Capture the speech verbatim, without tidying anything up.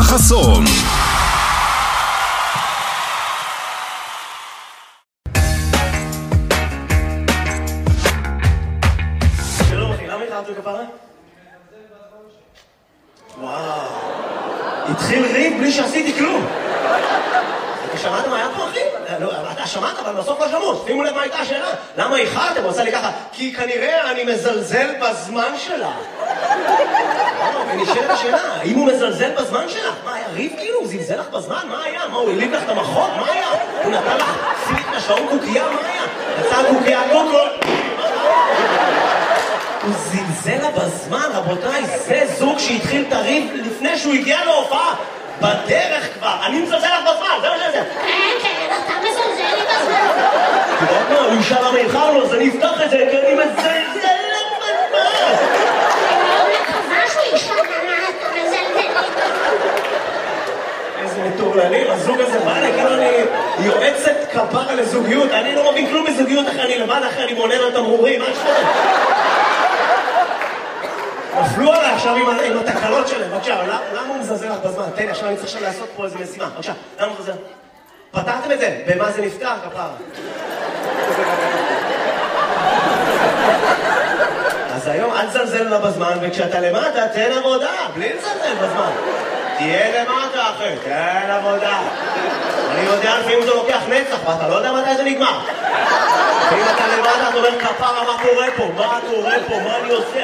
חסון. שלום אחי, למה התחלת לכפרה? וואו, התחיל ריב בלי שעשיתי כלום. אתה שמעת מה היה פה אחי? אתה שמעת אבל בסוף לא שמות. שימו לב מה הייתה השאלה. למה איחרתם? הוא עושה לי ככה, כי כנראה אני מזלזל בזמן שלה. ונשאלת השאלה, האם הוא מזלזל בזמן שלך? מה היה ריב כאילו? הוא זלזל לך בזמן? מה היה? מה, הוא הליב לך את המחות? מה היה? הוא נתן לך סימית לשעון קוקייה? מה היה? יצא קוקייה קוקול? הוא זלזל לה בזמן, רבותיי, זה זוג שהתחיל את הריב לפני שהוא הגיע להופעה. בדרך כבר, אני מזלזל לך בזמן, זה מה שזה. כן, כן, אתה מזלזל לי בזמן. אתה יודע מה, הוא ישאל למה איחרנו, אז אני אפתח את זה, כי אני מזלזל לך בזמן. אני מקווה שהוא ישאל למה אתה מזלזל לי. איזה מטורללים, הזוג הזה בא לי, כאילו אני יועצת כפרה לזוגיות, אני לא מבין כלום בזוגיות אחרי אני לבד, אחרי אני מונה על תמרורים, מה שפות? נפלו עליי עכשיו עם, עם התקלות שלהם, בבקשה, למה הוא מזלזל לך בזמן? תן לי, עכשיו אני צריך עכשיו לעשות פה איזה משימה, בבקשה, למה הוא מזלזל? פתרתם את זה? במה זה נפתר, כפרה? אז היום אל תזלזל לה בזמן, וכשאתה למטה, תן עבודה, בלי לזלזל בזמן. תהיה למטה, אחי, תן עבודה. אני יודע לפעמים זה לוקח נצח, ואתה לא יודע מתי זה נגמר. ואם אתה למטה, אתה אומר, כפרה, מה קורה פה? מה קורה פה? מה אני עושה?